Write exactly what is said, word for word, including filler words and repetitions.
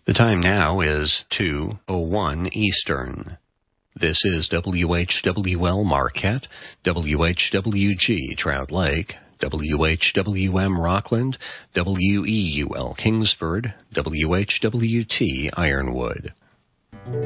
The time now is two oh one Eastern. This is W H W L Marquette, W H W G Trout Lake, W H W M Rockland, W E U L Kingsford, W H W T Ironwood.